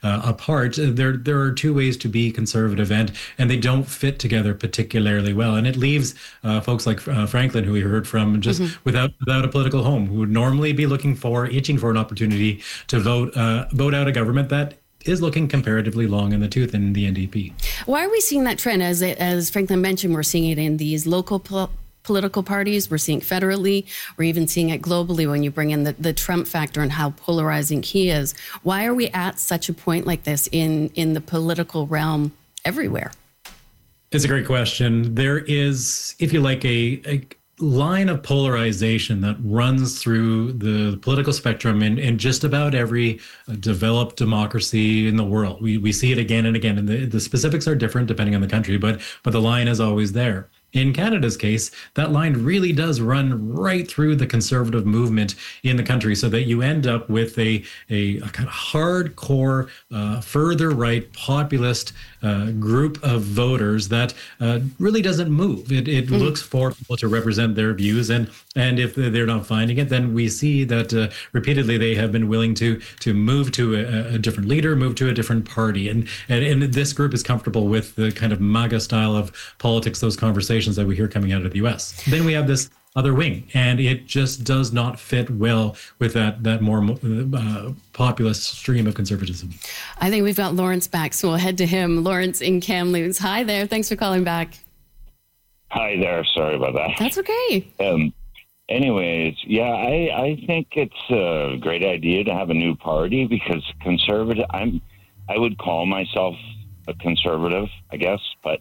apart. There are two ways to be conservative, and they don't fit together particularly well. And it leaves folks like Franklin, who we heard from, just without a political home, who would normally be itching for an opportunity to vote out a government that is looking comparatively long in the tooth in the NDP. Why are we seeing that trend? As Franklin mentioned, we're seeing it in these local political parties. We're seeing it federally. We're even seeing it globally when you bring in the Trump factor and how polarizing he is. Why are we at such a point like this in the political realm everywhere? It's a great question. There is, if you like, a line of polarization that runs through the political spectrum in just about every developed democracy in the world. We see it again and again, and the specifics are different depending on the country, but the line is always there. In Canada's case, that line really does run right through the conservative movement in the country, so that you end up with a kind of hardcore, further right populist group of voters that really doesn't move. It looks for people to represent their views, and if they're not finding it, then we see that repeatedly they have been willing to move to a different leader, move to a different party, and this group is comfortable with the kind of MAGA style of politics, those conversations that we hear coming out of the U.S. Then we have this other wing, and it just does not fit well with that more populist stream of conservatism. I think we've got Lawrence back, so we'll head to him. Lawrence in Kamloops. Hi there. Thanks for calling back. Hi there. Sorry about that. That's okay. Anyways, yeah, I think it's a great idea to have a new party, because conservative, I would call myself a conservative, I guess, but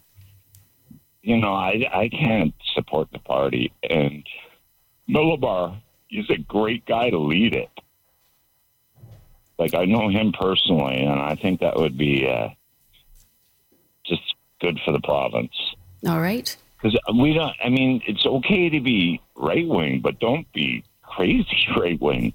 I can't support the party, and Miliband is a great guy to lead it. Like, I know him personally, and I think that would be just good for the province. All right. Because it's okay to be right-wing, but don't be crazy right-wing,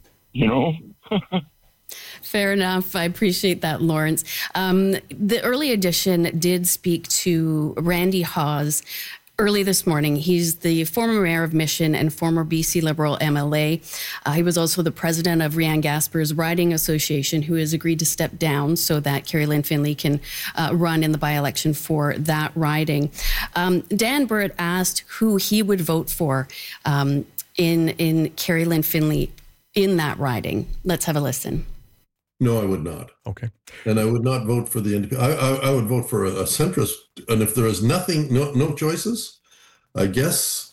Fair enough. I appreciate that, Lawrence. The early edition did speak to Randy Hawes early this morning. He's the former mayor of Mission and former BC Liberal MLA. He was also the president of Rianne Gasper's Riding Association, who has agreed to step down so that Kerry-Lynne Finley can run in the by-election for that riding. Dan Burritt asked who he would vote for in Kerry-Lynne Finley in that riding. Let's have a listen. No, I would not. Okay. And I would not vote for the NDP. I would vote for a centrist. And if there is nothing, no choices, I guess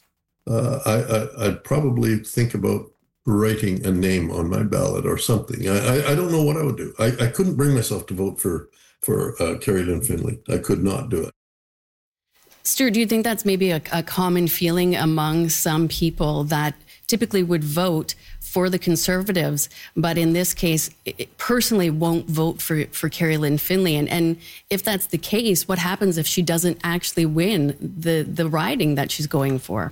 I'd probably think about writing a name on my ballot or something. I don't know what I would do. I couldn't bring myself to vote for Kerry-Lynne Finley. I could not do it. Stuart, do you think that's maybe a common feeling among some people that typically would vote for the Conservatives, but in this case, personally won't vote for Kerry-Lynne Finley? And if that's the case, what happens if she doesn't actually win the riding that she's going for?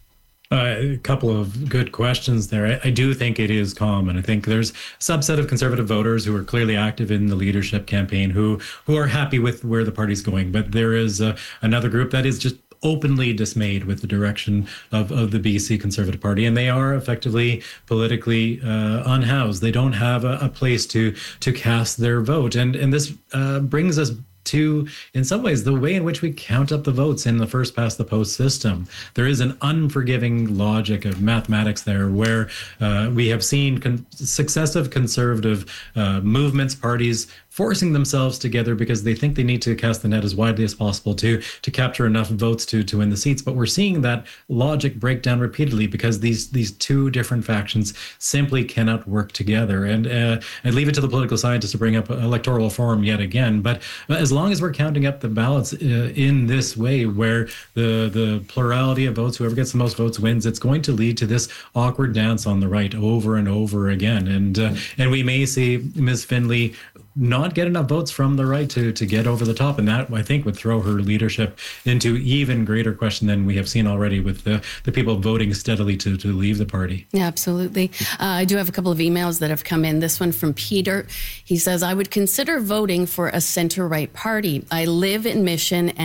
A couple of good questions there. I do think it is common. I think there's a subset of Conservative voters who are clearly active in the leadership campaign who are happy with where the party's going. But there is another group that is just openly dismayed with the direction of the BC Conservative Party, and they are effectively politically unhoused. They don't have a place to cast their vote, and this brings us to, in some ways, the way in which we count up the votes in the first past the post system. There is an unforgiving logic of mathematics there, where we have seen successive conservative movements, parties forcing themselves together because they think they need to cast the net as widely as possible to capture enough votes to win the seats. But we're seeing that logic break down repeatedly because these two different factions simply cannot work together. And I leave it to the political scientists to bring up electoral reform yet again. But as long as we're counting up the ballots in this way, where the plurality of votes, whoever gets the most votes wins, it's going to lead to this awkward dance on the right over and over again. And we may see Ms. Finley not get enough votes from the right to get over the top. And that, I think, would throw her leadership into even greater question than we have seen already with the people voting steadily to leave the party. Yeah, absolutely. I do have a couple of emails that have come in. This one from Peter. He says, I would consider voting for a center-right party. I live in Mission and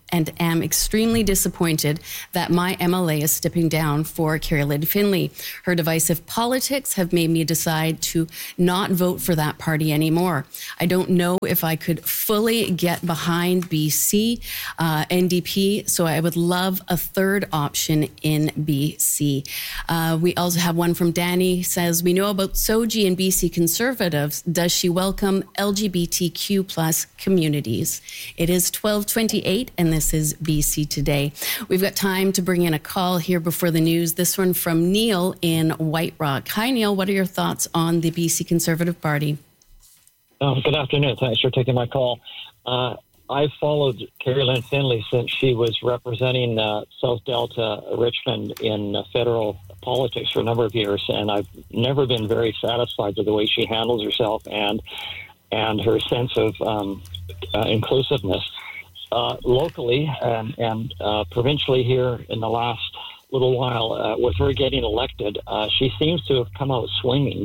and am extremely disappointed that my MLA is stepping down for Carrie-Lynne Finlay. Her divisive politics have made me decide to not vote for that party anymore. I don't know if I could fully get behind BC NDP, so I would love a third option in BC. We also have one from Danny, says, we know about Soji and BC Conservatives. Does she welcome LGBTQ plus communities? It is 12:28, and this is BC Today. We've got time to bring in a call here before the news. This one from Neil in White Rock. Hi, Neil. What are your thoughts on the BC Conservative Party? Good afternoon. Thanks for taking my call. I've followed Carrie-Lynne Finlay since she was representing South Delta Richmond in federal politics for a number of years, and I've never been very satisfied with the way she handles herself and her sense of inclusiveness. Locally and provincially here in the last little while, with her getting elected, she seems to have come out swinging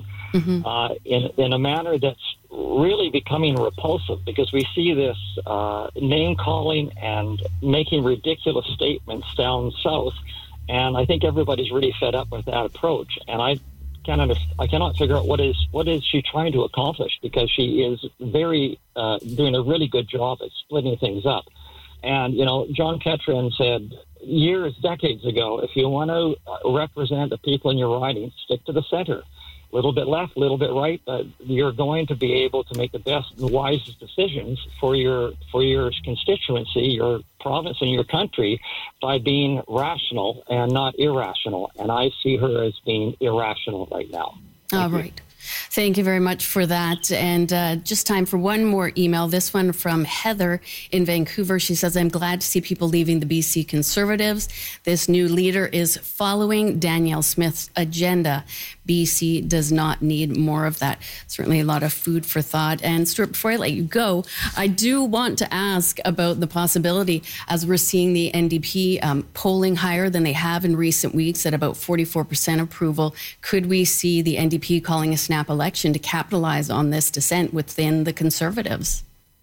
in a manner that's really becoming repulsive, because we see this name calling and making ridiculous statements down south, and I think everybody's really fed up with that approach. And I cannot figure out what is she trying to accomplish, because she is very doing a really good job at splitting things up. And John Ketron said decades ago, if you want to represent the people in your riding, stick to the center. A little bit left, a little bit right, but you're going to be able to make the best and wisest decisions for your constituency, your province, and your country by being rational and not irrational. And I see her as being irrational right now. All right. Thank you very much for that. And just time for one more email. This one from Heather in Vancouver. She says, I'm glad to see people leaving the BC Conservatives. This new leader is following Danielle Smith's agenda. BC does not need more of that. Certainly a lot of food for thought. And Stuart, before I let you go, I do want to ask about the possibility, as we're seeing the NDP polling higher than they have in recent weeks at about 44% approval, could we see the NDP calling a snap election to capitalize on this dissent within the Conservatives?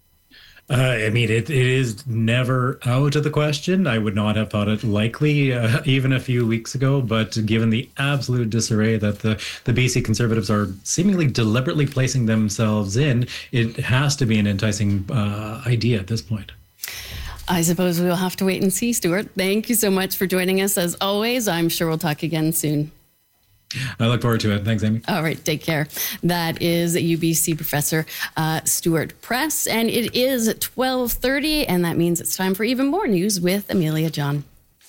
It is never out of the question. I would not have thought it likely even a few weeks ago, but given the absolute disarray that the BC Conservatives are seemingly deliberately placing themselves in, it has to be an enticing idea at this point. I suppose we'll have to wait and see, Stuart. Thank you so much for joining us. As always, I'm sure we'll talk again soon. I look forward to it. Thanks, Amy. All right, take care. That is UBC Professor Stuart Press, and it is 12:30, and that means it's time for even more news with Amelia John.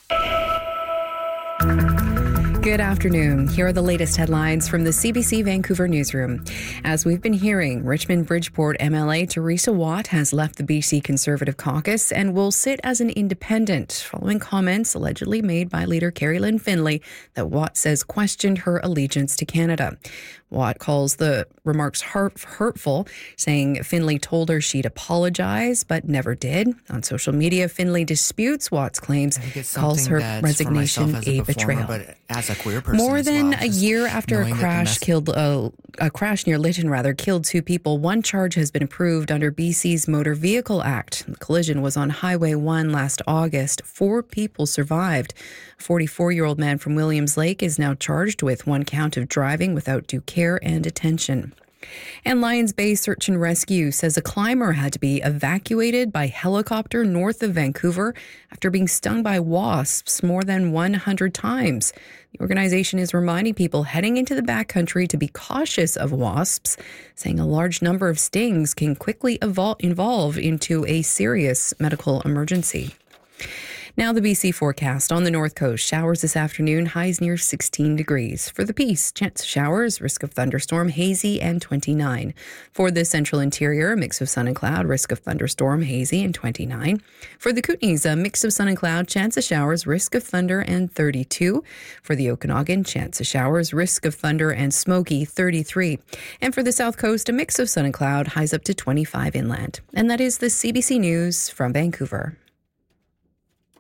Good afternoon. Here are the latest headlines from the CBC Vancouver newsroom. As we've been hearing, Richmond Bridgeport MLA Teresa Watt has left the BC Conservative Caucus and will sit as an independent, following comments allegedly made by leader Carrie-Lynne Finlay that Watt says questioned her allegiance to Canada. Watt calls the remarks hurtful, saying Finlay told her she'd apologize, but never did. On social media, Finlay disputes Watt's claims, calls her resignation a betrayal. But as a queer person, more than a just year after a crash near Lytton killed two people, one charge has been approved under BC's Motor Vehicle Act. The collision was on Highway 1 last August. 4 people survived. A 44-year-old man from Williams Lake is now charged with 1 count of driving without due care and attention. And Lions Bay Search and Rescue says a climber had to be evacuated by helicopter north of Vancouver after being stung by wasps more than 100 times. The organization is reminding people heading into the backcountry to be cautious of wasps, saying a large number of stings can quickly evolve into a serious medical emergency. Now the BC forecast. On the north coast, showers this afternoon, highs near 16 degrees. For the Peace, chance of showers, risk of thunderstorm, hazy, and 29. For the central interior, a mix of sun and cloud, risk of thunderstorm, hazy, and 29. For the Kootenays, a mix of sun and cloud, chance of showers, risk of thunder, and 32. For the Okanagan, chance of showers, risk of thunder, and smoky, 33. And for the south coast, a mix of sun and cloud, highs up to 25 inland. And that is the CBC News from Vancouver.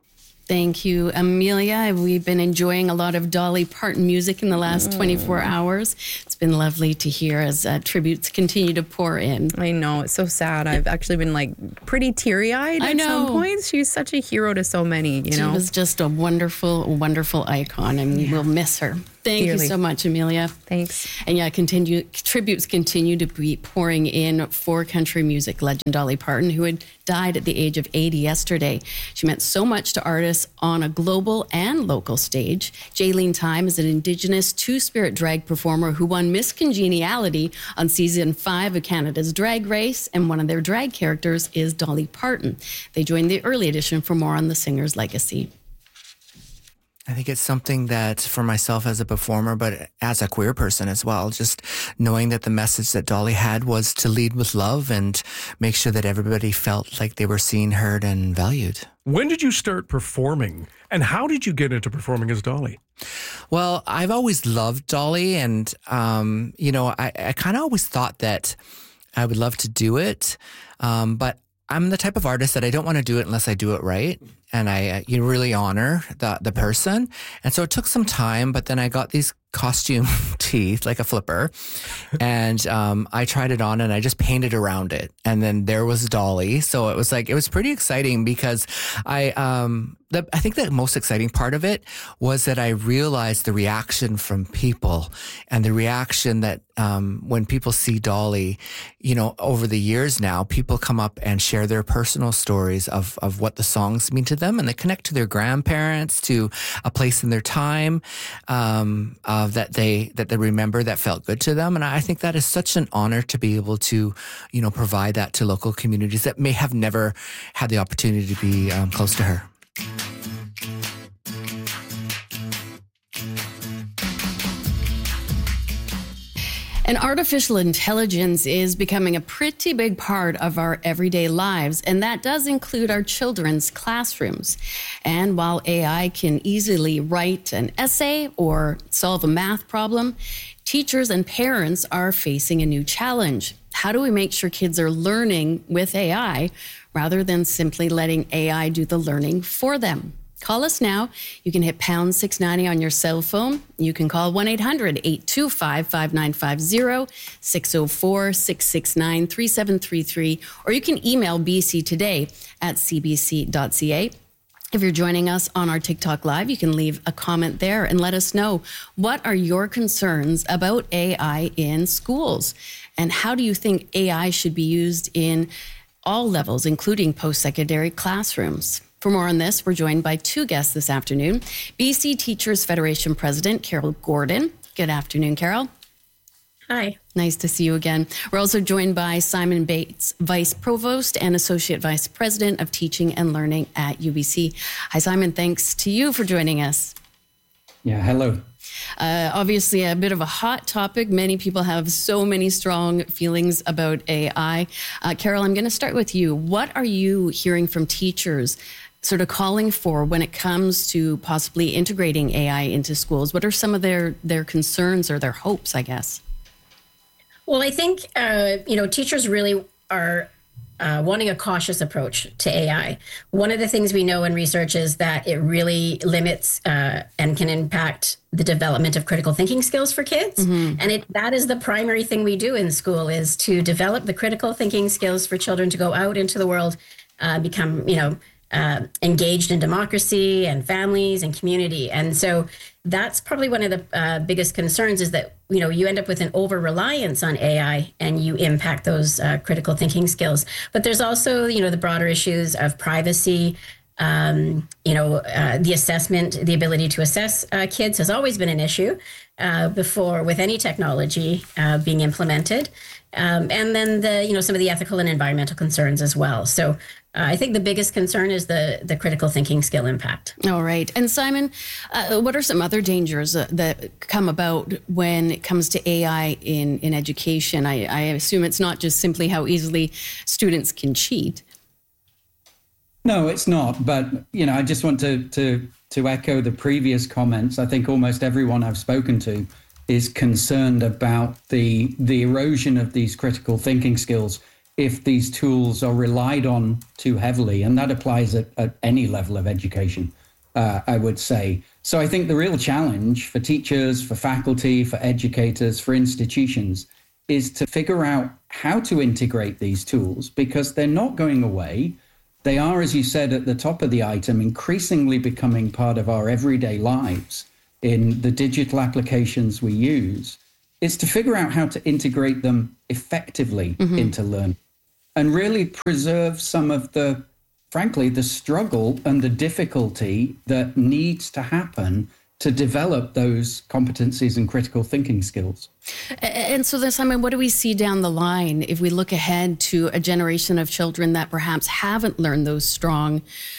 Thank you, Amelia. We've been enjoying a lot of Dolly Parton music in the last 24 hours. It's been lovely to hear as tributes continue to pour in. I know, it's so sad. I've actually been like pretty teary-eyed at some points. She's such a hero to so many, you know. She was just a wonderful, wonderful icon, and we'll miss her. Thank you so much, Amelia. Thanks. And yeah, tributes continue to be pouring in for country music legend Dolly Parton, who had died at the age of 80 yesterday. She meant so much to artists on a global and local stage. Jaylene Time is an Indigenous two-spirit drag performer who won Miss Congeniality on season 5 of Canada's Drag Race, and one of their drag characters is Dolly Parton. They joined the early edition for more on the singer's legacy. I think it's something that for myself as a performer, but as a queer person as well, just knowing that the message that Dolly had was to lead with love and make sure that everybody felt like they were seen, heard, and valued. When did you start performing, and how did you get into performing as Dolly? Well, I've always loved Dolly, and, I kind of always thought that I would love to do it, but I'm the type of artist that I don't want to do it unless I do it right. And I really honor the person. And so it took some time, but then I got these costume teeth, like a flipper. And I tried it on and I just painted around it. And then there was Dolly. So it was pretty exciting because I think the most exciting part of it was that I realized the reaction from people and the reaction that when people see Dolly, over the years now, people come up and share their personal stories of what the songs mean to them, and they connect to their grandparents, to a place in their time that they remember that felt good to them. And I think that is such an honor to be able to, provide that to local communities that may have never had the opportunity to be close to her. And artificial intelligence is becoming a pretty big part of our everyday lives, and that does include our children's classrooms. And while AI can easily write an essay or solve a math problem, teachers and parents are facing a new challenge. How do we make sure kids are learning with AI rather than simply letting AI do the learning for them? Call us now. You can hit pound 690 on your cell phone. You can call 1-800-825-5950, 604-669-3733, or you can email BC Today at cbc.ca. If you're joining us on our TikTok Live, you can leave a comment there and let us know, what are your concerns about AI in schools? And how do you think AI should be used in all levels, including post-secondary classrooms? For more on this, we're joined by two guests this afternoon. BC Teachers Federation President Carol Gordon. Good afternoon, Carol. Hi. Nice to see you again. We're also joined by Simon Bates, Vice Provost and Associate Vice President of Teaching and Learning at UBC. Hi, Simon. Thanks to you for joining us. Yeah, hello. Obviously, a bit of a hot topic. Many people have so many strong feelings about AI. Carol, I'm going to start with you. What are you hearing from teachers sort of calling for when it comes to possibly integrating AI into schools? What are some of their concerns or their hopes, I guess? Well, I think, teachers really are wanting a cautious approach to AI. One of the things we know in research is that it really limits and can impact the development of critical thinking skills for kids. Mm-hmm. And that is the primary thing we do in school, is to develop the critical thinking skills for children to go out into the world, become, engaged in democracy and families and community. And so that's probably one of the biggest concerns, is that, you end up with an over-reliance on AI and you impact those critical thinking skills. But there's also, the broader issues of privacy. The assessment, the ability to assess kids has always been an issue before with any technology being implemented. And then some of the ethical and environmental concerns as well. So I think the biggest concern is the critical thinking skill impact. All right. And Simon, what are some other dangers that come about when it comes to AI in education? I assume it's not just simply how easily students can cheat. No, it's not. But, I just want to echo the previous comments. I think almost everyone I've spoken to is concerned about the erosion of these critical thinking skills if these tools are relied on too heavily. And that applies at any level of education. I would say. So I think the real challenge for teachers, for faculty, for educators, for institutions is to figure out how to integrate these tools, because they're not going away. They are, as you said at the top of the item, increasingly becoming part of our everyday lives in the digital applications we use. It's to figure out how to integrate them effectively into learning and really preserve some of the, frankly, the struggle and the difficulty that needs to happen to develop those competencies and critical thinking skills. And so then, Simon, what do we see down the line if we look ahead to a generation of children that perhaps haven't learned those strong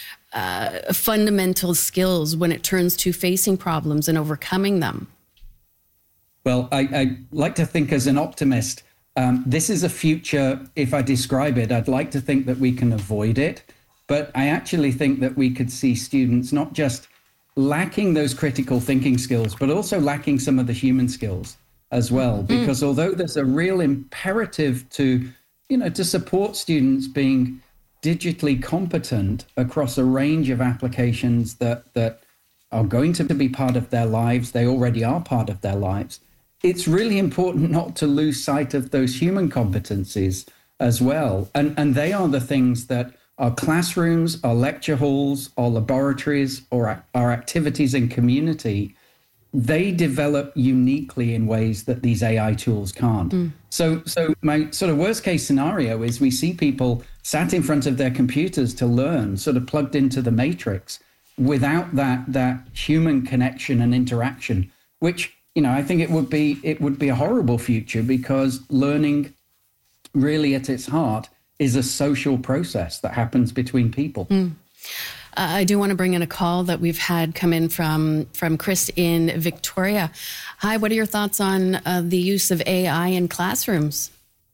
fundamental skills when it turns to facing problems and overcoming them? Well, I like to think as an optimist, this is a future, if I describe it, I'd like to think that we can avoid it. But I actually think that we could see students not just lacking those critical thinking skills, but also lacking some of the human skills as well. Because although there's a real imperative to, to support students being digitally competent across a range of applications that are going to be part of their lives, they already are part of their lives, it's really important not to lose sight of those human competencies as well. And they are the things that our classrooms, our lecture halls, our laboratories, or our activities in community, they develop uniquely in ways that these AI tools can't. So my sort of worst case scenario is we see people sat in front of their computers to learn, sort of plugged into the matrix, without that human connection and interaction, which, I think it would be a horrible future, because learning really at its heart is a social process that happens between people. I do want to bring in a call that we've had come in from Chris in Victoria. Hi, what are your thoughts on the use of AI in classrooms?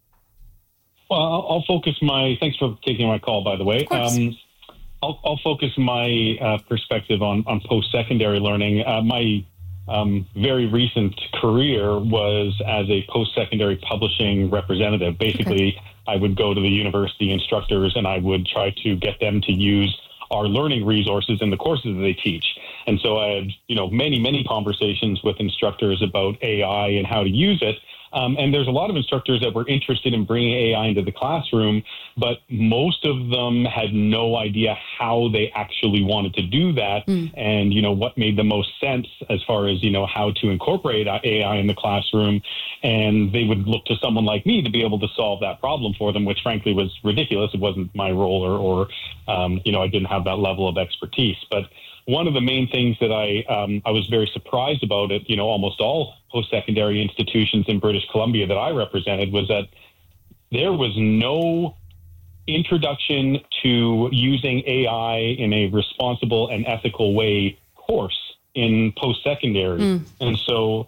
Well, I'll focus thanks for taking my call, by the way. I'll focus my perspective on post-secondary learning. My very recent career was as a post-secondary publishing representative. Basically, I would go to the university instructors and I would try to get them to use our learning resources in the courses that they teach. And so I had, many conversations with instructors about AI and how to use it. And there's a lot of instructors that were interested in bringing AI into the classroom, but most of them had no idea how they actually wanted to do that and, what made the most sense as far as, how to incorporate AI in the classroom. And they would look to someone like me to be able to solve that problem for them, which frankly was ridiculous. It wasn't my role or I didn't have that level of expertise. But one of the main things that I was very surprised about at, almost all post-secondary institutions in British Columbia that I represented was that there was no introduction to using AI in a responsible and ethical way course in post-secondary. And so,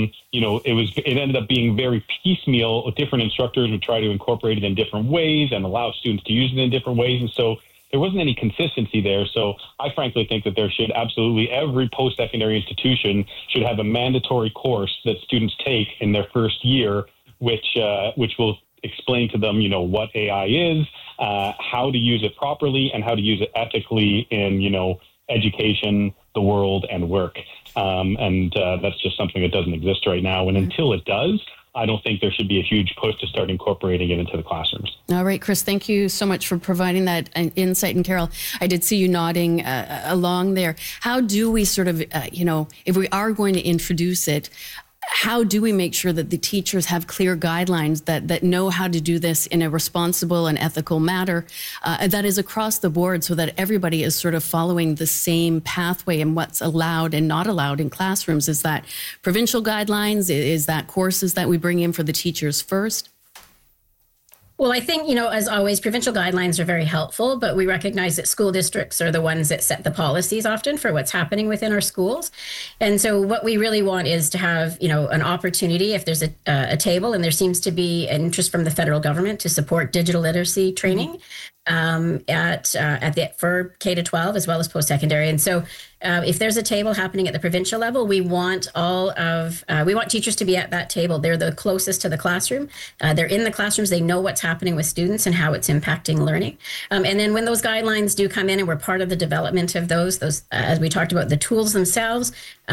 it ended up being very piecemeal. Different instructors would try to incorporate it in different ways and allow students to use it in different ways. And so there wasn't any consistency there. So I frankly think that there should absolutely, every post-secondary institution should have a mandatory course that students take in their first year, which will explain to them, what AI is, how to use it properly, and how to use it ethically in, education, the world, and work. That's just something that doesn't exist right now. And until it does, I don't think there should be a huge push to start incorporating it into the classrooms. All right, Chris, thank you so much for providing that insight. And Carol, I did see you nodding along there. How do we sort of, if we are going to introduce it, how do we make sure that the teachers have clear guidelines that know how to do this in a responsible and ethical manner that is across the board, so that everybody is sort of following the same pathway and what's allowed and not allowed in classrooms? Is that provincial guidelines? Is that courses that we bring in for the teachers first? Well, I think, as always, provincial guidelines are very helpful, but we recognize that school districts are the ones that set the policies often for what's happening within our schools. And so what we really want is to have, an opportunity, if there's a table, and there seems to be an interest from the federal government to support digital literacy training, for K to 12 as well as post-secondary. And so if there's a table happening at the provincial level, we want teachers to be at that table. They're the closest to the classroom. They're in the classrooms. They know what's happening with students and how it's impacting learning. And then when those guidelines do come in, and we're part of the development of those as we talked about, the tools themselves,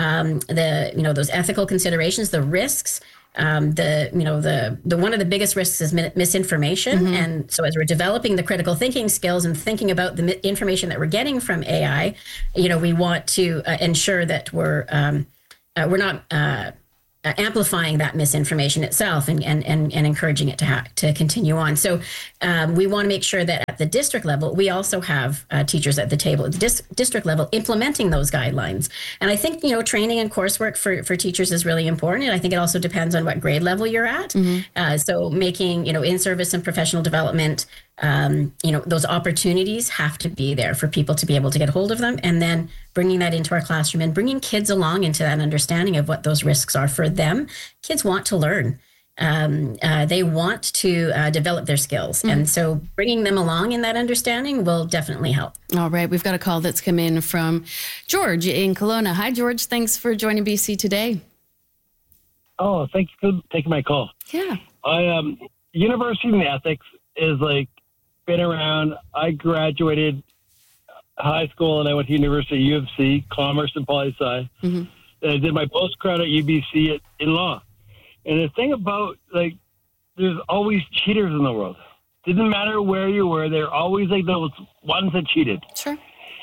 those ethical considerations, the risks. One of the biggest risks is misinformation. And so as we're developing the critical thinking skills and thinking about the information that we're getting from AI, we want to ensure that we're not amplifying that misinformation itself and encouraging it to continue on. So we want to make sure that at the district level, we also have teachers at the table at the district level implementing those guidelines. And I think, training and coursework for teachers is really important. And I think it also depends on what grade level you're at. So making, in-service and professional development, those opportunities have to be there for people to be able to get hold of them, and then bringing that into our classroom and bringing kids along into that understanding of what those risks are for them. Kids want to learn. They want to develop their skills. And so bringing them along in that understanding will definitely help. All right. We've got a call that's come in from George in Kelowna. Hi, George. Thanks for joining BC today. Oh, thanks for taking my call. Yeah. University and ethics is been around. I graduated high school and I went to University U of C, Commerce and Poli-Sci. And I did my postgrad at UBC in law. And the thing about, there's always cheaters in the world. Didn't matter where you were, they're always those ones that cheated. Sure.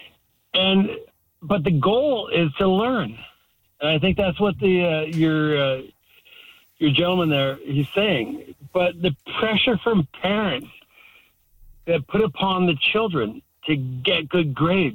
But the goal is to learn. And I think that's what your gentleman there, he's saying. But the pressure from parents that put upon the children to get good grades,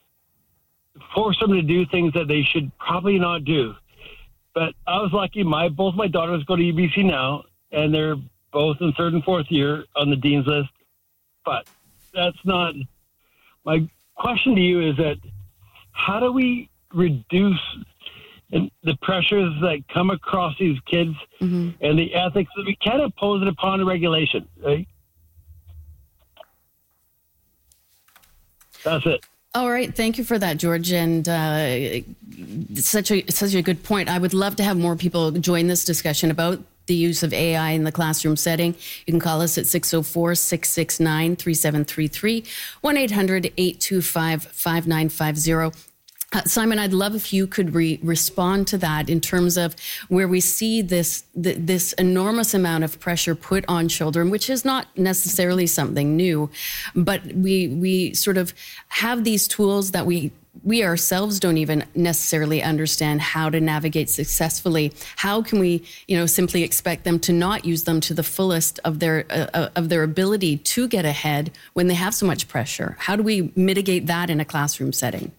force them to do things that they should probably not do. But I was lucky. Both my daughters go to UBC now, and they're both in third and fourth year on the dean's list. But that's not my question to you. Is that how do we reduce the pressures that come across these kids and the ethics that we can't impose it upon a regulation, right? That's it. All right. Thank you for that, George. And such a good point. I would love to have more people join this discussion about the use of AI in the classroom setting. You can call us at 604-669-3733, 1-800-825-5950. Simon, I'd love if you could respond to that in terms of where we see this enormous amount of pressure put on children, which is not necessarily something new, but we sort of have these tools that we ourselves don't even necessarily understand how to navigate successfully. How can we, simply expect them to not use them to the fullest of their ability to get ahead when they have so much pressure? How do we mitigate that in a classroom setting?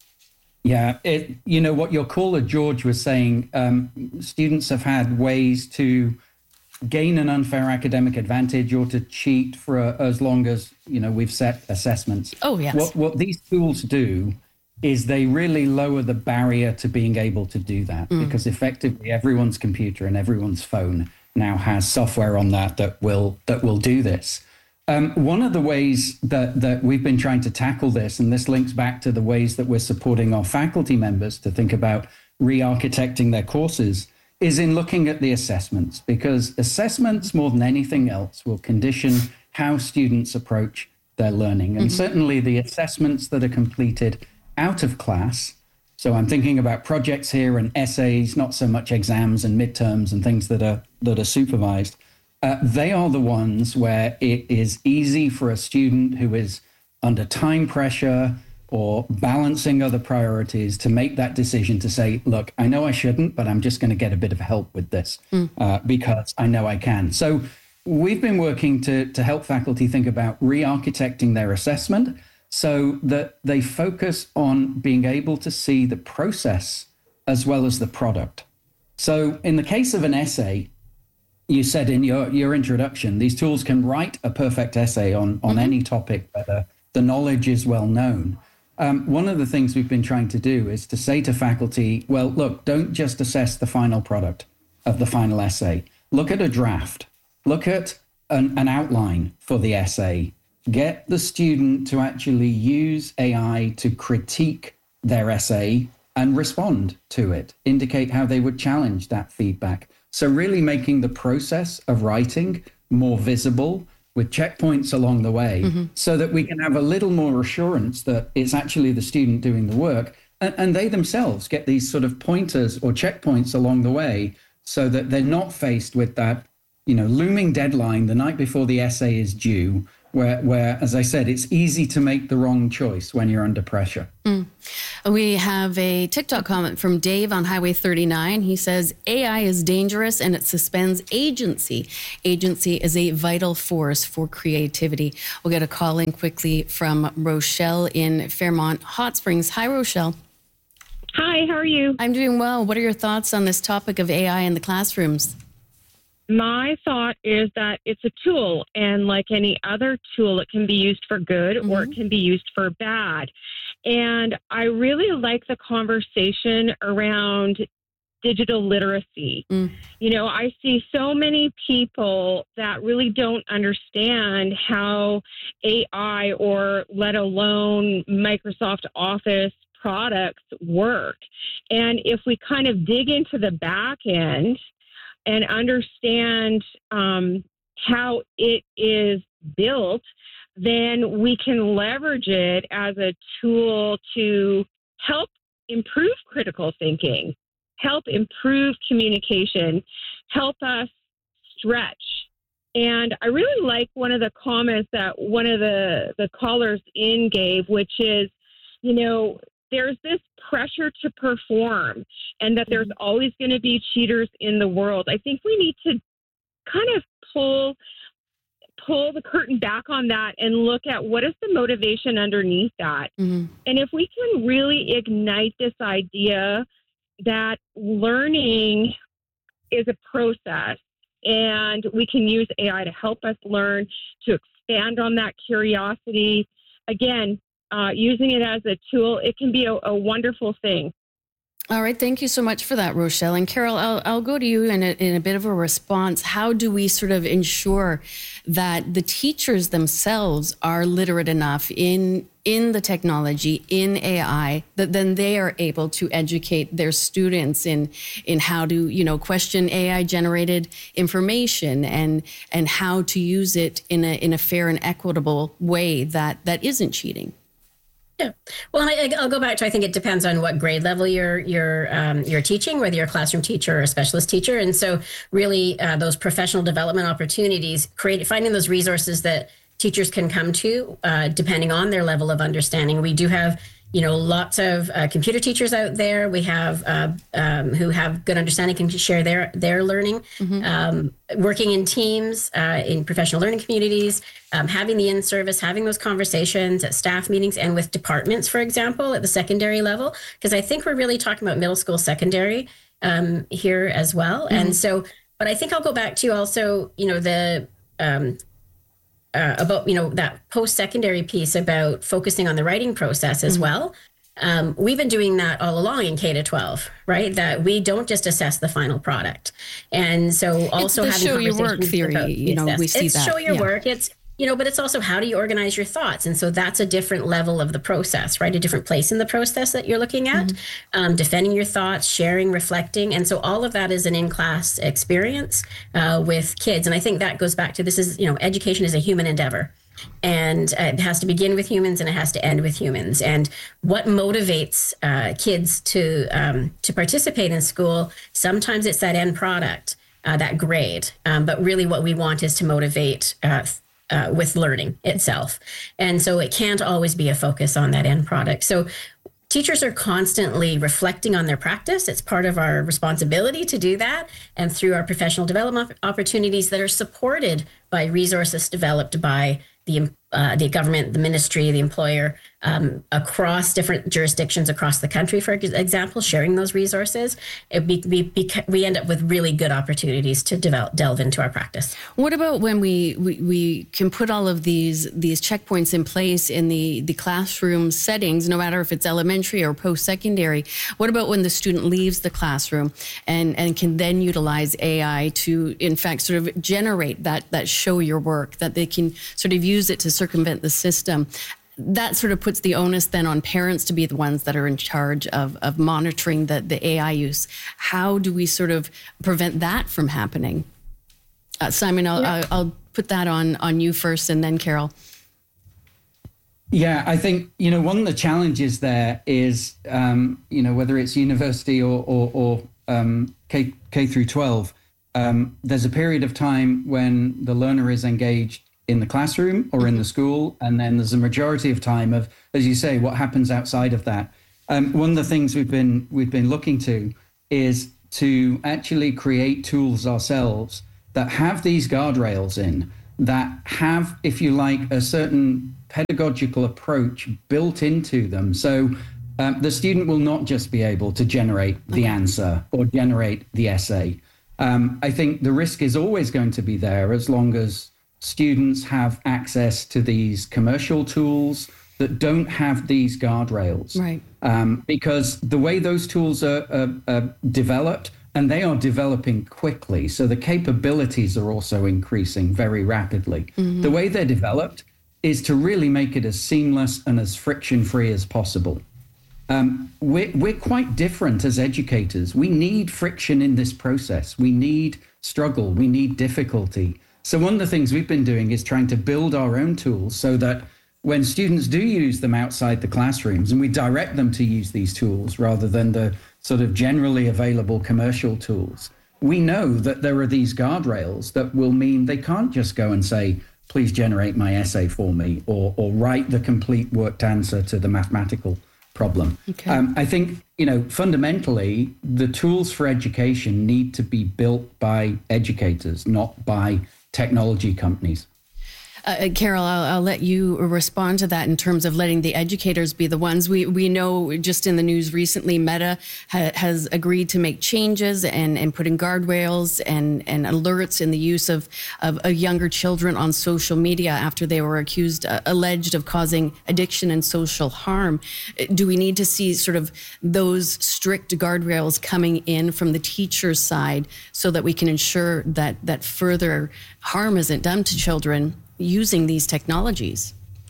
Yeah, what your caller, George, was saying, students have had ways to gain an unfair academic advantage or to cheat for as long as, we've set assessments. Oh, yes. What these tools do is they really lower the barrier to being able to do that because effectively everyone's computer and everyone's phone now has software on that will do this. One of the ways that we've been trying to tackle this, and this links back to the ways that we're supporting our faculty members to think about re-architecting their courses, is in looking at the assessments, because assessments more than anything else will condition how students approach their learning. And certainly the assessments that are completed out of class, so I'm thinking about projects here and essays, not so much exams and midterms and things that are supervised. They are the ones where it is easy for a student who is under time pressure or balancing other priorities to make that decision to say, look, I know I shouldn't, but I'm just going to get a bit of help with this because I know I can. So we've been working to help faculty think about re-architecting their assessment so that they focus on being able to see the process as well as the product. So in the case of an essay, you said in your introduction, these tools can write a perfect essay on any topic where the knowledge is well known. One of the things we've been trying to do is to say to faculty, well, look, don't just assess the final product of the final essay. Look at a draft. Look at an outline for the essay. get the student to actually use AI to critique their essay and respond to it, indicate how they would challenge that feedback. So really making the process of writing more visible with checkpoints along the way, so that we can have a little more assurance that it's actually the student doing the work, and they themselves get these sort of pointers or checkpoints along the way, so that they're not faced with that, looming deadline the night before the essay is due, where, as I said, it's easy to make the wrong choice when you're under pressure. We have a TikTok comment from Dave on Highway 39. He says, AI is dangerous and it suspends agency. Agency is a vital force for creativity. We'll get a call in quickly from Rochelle in Fairmont Hot Springs. Hi, Rochelle. Hi, how are you? I'm doing well. What are your thoughts on this topic of AI in the classrooms? My thought is that it's a tool, and like any other tool, it can be used for good or it can be used for bad. And I really like the conversation around digital literacy. I see so many people that really don't understand how AI, or let alone Microsoft Office products, work. And if we kind of dig into the back end and understand how it is built, then we can leverage it as a tool to help improve critical thinking, help improve communication, help us stretch. And I really like one of the comments that one of the callers in gave, which is, there's this pressure to perform and that there's always going to be cheaters in the world. I think we need to kind of pull the curtain back on that and look at what is the motivation underneath that. And if we can really ignite this idea that learning is a process and we can use AI to help us learn, to expand on that curiosity, again, using it as a tool, it can be a wonderful thing. All right. Thank you so much for that, Rochelle. And Carol, I'll go to you in a bit of a response. How do we sort of ensure that the teachers themselves are literate enough in the technology, in AI, that then they are able to educate their students in how to, question AI generated information and how to use it in a fair and equitable way that isn't cheating? Yeah. Well, I'll go back to, I think it depends on what grade level you're teaching, whether you're a classroom teacher or a specialist teacher. And so really those professional development opportunities, finding those resources that teachers can come to depending on their level of understanding. We do have, lots of computer teachers out there. We have who have good understanding, can share their learning, working in teams, in professional learning communities, having the in-service, having those conversations at staff meetings and with departments, for example, at the secondary level, because I think we're really talking about middle school, secondary here as well. And so, but I think I'll go back to also, about that post-secondary piece about focusing on the writing process as well. We've been doing that all along in K-12, right? That we don't just assess the final product, and so also it's the having show your work theory. We see it's that. Show your work. It's but it's also how do you organize your thoughts, and so that's a different level of the process, right? A different place in the process that you're looking at, defending your thoughts, sharing, reflecting, and so all of that is an in-class experience with kids. And I think that goes back to this is education is a human endeavor. And it has to begin with humans and it has to end with humans. And what motivates kids to participate in school, sometimes it's that end product, that grade. But really what we want is to motivate with learning itself. And so it can't always be a focus on that end product. So teachers are constantly reflecting on their practice. It's part of our responsibility to do that. And through our professional development opportunities that are supported by resources developed by the government, the ministry, the employer, across different jurisdictions across the country, for example, sharing those resources, we end up with really good opportunities to delve into our practice. What about when we can put all of these checkpoints in place in the classroom settings, no matter if it's elementary or post-secondary? What about when the student leaves the classroom and can then utilize AI to, in fact, sort of generate that show your work, that they can sort of use it to circumvent the system? That sort of puts the onus then on parents to be the ones that are in charge of monitoring the AI use. How do we sort of prevent that from happening? Simon, I'll put that on you first, and then Carol. Yeah, I think, one of the challenges there is, whether it's university or K through 12, there's a period of time when the learner is engaged in the classroom or in the school, and then there's a majority of time of, as you say, what happens outside of that. One of the things we've been looking to is to actually create tools ourselves that have these guardrails in, that have, if you like, a certain pedagogical approach built into them. So the student will not just be able to generate the answer or generate the essay. I think the risk is always going to be there as long as students have access to these commercial tools that don't have these guardrails. Right. Because the way those tools are developed, and they are developing quickly, so the capabilities are also increasing very rapidly. Mm-hmm. The way they're developed is to really make it as seamless and as friction-free as possible. We're quite different as educators. We need friction in this process. We need struggle. We need difficulty. So one of the things we've been doing is trying to build our own tools so that when students do use them outside the classrooms, and we direct them to use these tools rather than the sort of generally available commercial tools, we know that there are these guardrails that will mean they can't just go and say, please generate my essay for me, or write the complete worked answer to the mathematical problem. Okay. I think, fundamentally, the tools for education need to be built by educators, not by technology companies. Carol, I'll let you respond to that in terms of letting the educators be the ones. We know just in the news recently, Meta has agreed to make changes and put in guardrails and alerts in the use of younger children on social media after they were alleged of causing addiction and social harm. Do we need to see sort of those strict guardrails coming in from the teacher's side so that we can ensure that further harm isn't done to children using these technologies?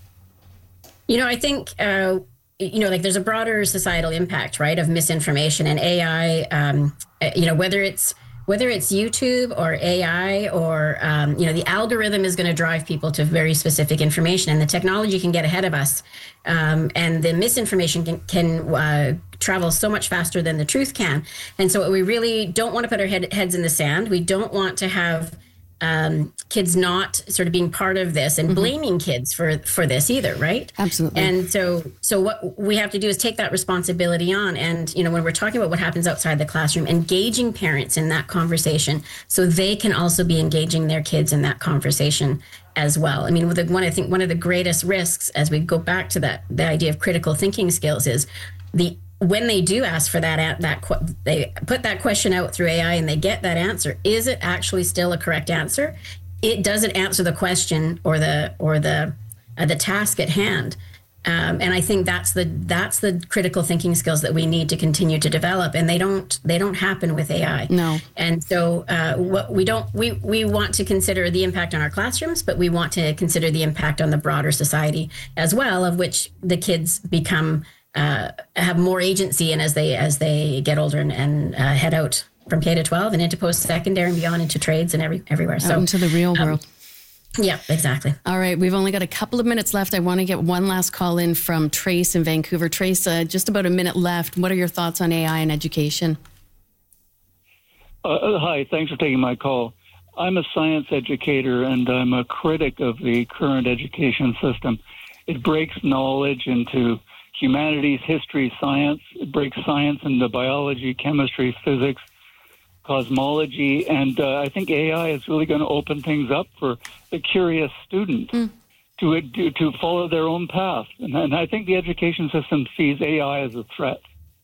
I think, there's a broader societal impact, right, of misinformation and AI, whether it's YouTube or AI or, the algorithm is going to drive people to very specific information, and the technology can get ahead of us. And the misinformation can travel so much faster than the truth can. And so we really don't want to put our heads in the sand. We don't want to have kids not sort of being part of this and blaming kids for this either, right? Absolutely. And so what we have to do is take that responsibility on. And, when we're talking about what happens outside the classroom, engaging parents in that conversation so they can also be engaging their kids in that conversation as well. I mean, one of the greatest risks as we go back to the idea of critical thinking skills is when they do ask for they put that question out through AI and they get that answer. Is it actually still a correct answer? It doesn't answer the question or the task at hand. And I think that's the critical thinking skills that we need to continue to develop, and they don't happen with AI. No. And so we want to consider the impact on our classrooms, but we want to consider the impact on the broader society as well, of which the kids become have more agency in as they get older and head out from K to 12 and into post-secondary and beyond into trades and everywhere. So into the real world. Yeah, exactly. All right. We've only got a couple of minutes left. I want to get one last call in from Trace in Vancouver. Trace, just about a minute left. What are your thoughts on AI and education? Hi. Thanks for taking my call. I'm a science educator and I'm a critic of the current education system. It breaks knowledge into humanities, history, science. It breaks science into biology, chemistry, physics, cosmology, and I think AI is really going to open things up for the curious student. to follow their own path. And I think the education system sees AI as a threat.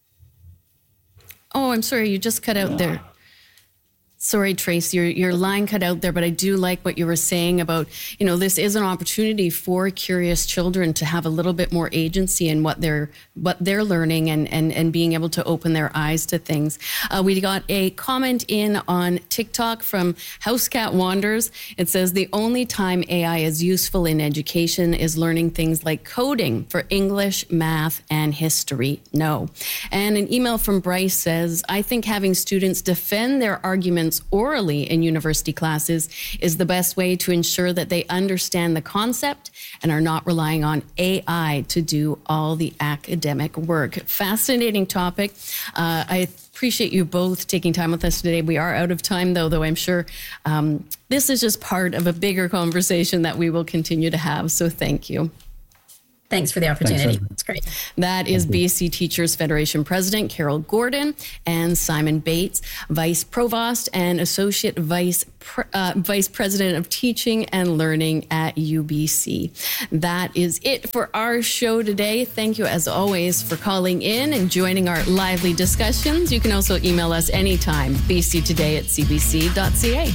Oh, I'm sorry, you just cut out there. Sorry, Trace, your line cut out there, but I do like what you were saying about, this is an opportunity for curious children to have a little bit more agency in what they're learning and being able to open their eyes to things. We got a comment in on TikTok from Housecat Wanders. It says the only time AI is useful in education is learning things like coding for English, math, and history. No. And an email from Bryce says, I think having students defend their arguments orally in university classes is the best way to ensure that they understand the concept and are not relying on AI to do all the academic work. Fascinating topic. I appreciate you both taking time with us today. We are out of time, though I'm sure this is just part of a bigger conversation that we will continue to have. So thank you. Thanks for the opportunity. It's great. That is BC Teachers Federation President Carol Gordon and Simon Bates, Vice Provost and Associate Vice President of Teaching and Learning at UBC. That is it for our show today. Thank you, as always, for calling in and joining our lively discussions. You can also email us anytime, bctoday@cbc.ca.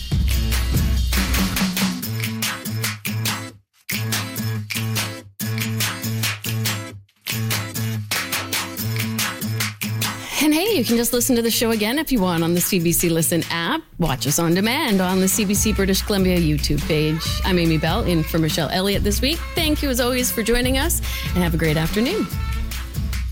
And hey, you can just listen to the show again if you want on the CBC Listen app. Watch us on demand on the CBC British Columbia YouTube page. I'm Amy Bell, in for Michelle Elliott this week. Thank you, as always, for joining us, and have a great afternoon.